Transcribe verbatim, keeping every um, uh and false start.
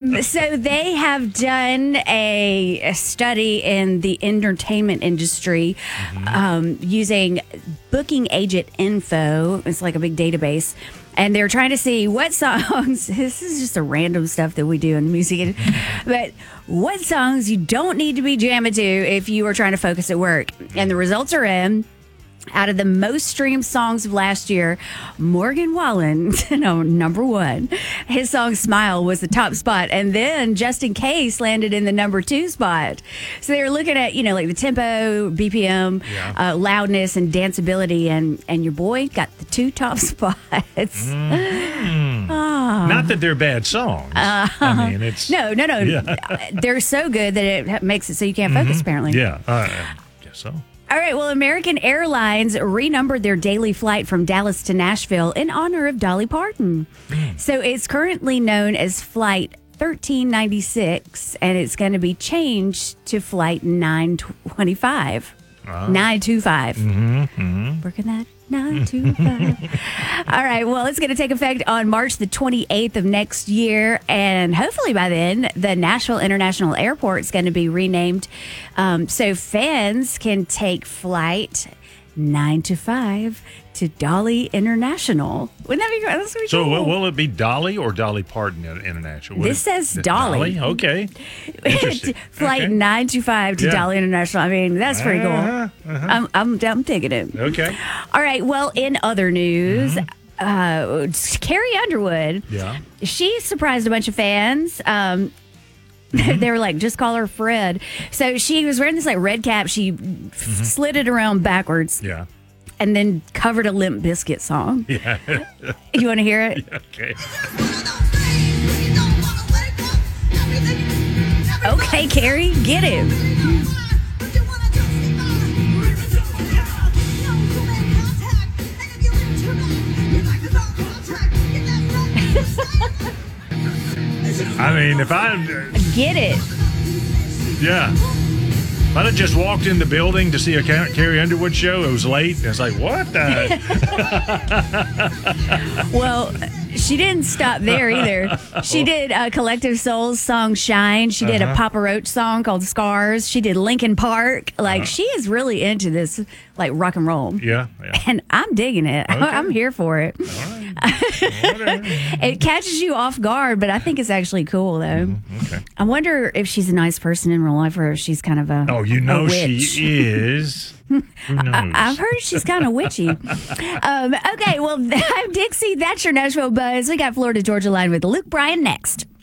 Um, so they have done a, a study in the entertainment industry mm-hmm. um, using booking agent info. It's like a big database. And they're trying to see what songs, this is just a random stuff that we do in the music, but what songs you don't need to be jamming to if you are trying to focus at work. And the results are in. Out of the most streamed songs of last year, Morgan Wallen, no, number one. His song Smile was the top spot. And then Just In Case landed in the number two spot. So they were looking at, you know, like the tempo, B P M, yeah. uh, loudness, and danceability. And, and your boy got the two top spots. Mm. Oh. Not that they're bad songs. Uh, I mean, it's. No, no, no. Yeah. They're so good that it makes it so you can't focus, mm-hmm. apparently. Yeah, uh, I guess so. All right, well, American Airlines renumbered their daily flight from Dallas to Nashville in honor of Dolly Parton. Mm. So it's currently known as Flight thirteen ninety-six, and it's going to be changed to Flight nine twenty-five. Uh, nine twenty-five. Mm-hmm, mm-hmm. Working that nine twenty-five. All right, well, it's going to take effect on March the twenty-eighth of next year, and hopefully by then, the Nashville International Airport is going to be renamed, um, so fans can take Flight nine to five to Dolly International. Wouldn't that be great? That's so cool. will it be Dolly or Dolly Parton International? What this is, says Dolly. Dolly? Okay. Flight okay. nine to five to yeah. Dolly International. I mean, that's pretty cool. Uh-huh, uh-huh. I'm, I'm, I'm digging it. Okay. All right. Well, in other news, mm-hmm. uh, Carrie Underwood, yeah. she surprised a bunch of fans. Um, Mm-hmm. They were like, just call her Fred. So she was wearing this like red cap. She mm-hmm. f- slid it around backwards. Yeah. And then covered a Limp Bizkit song. Yeah. You want to hear it? Yeah, okay. Okay, Carrie, get him. I mean, if I... Get it. Yeah. If I'd have just walked in the building to see a Carrie Underwood show, it was late. And it's like, what the... Well, she didn't stop there either. She did a Collective Soul's song Shine. She did uh-huh. a Papa Roach song called Scars. She did Linkin Park. Like, uh-huh. she is really into this, like, rock and roll. Yeah. yeah. And I'm digging it. Okay. I'm here for it. All right. It catches you off guard, but I think it's actually cool, though. Mm-hmm. Okay. I wonder if she's a nice person in real life or if she's kind of a Oh, you know she is. Who knows? I, I've heard she's kind of witchy. um, okay, well, I'm Dixie. That's your Nashville Buzz. We got Florida Georgia Line with Luke Bryan next.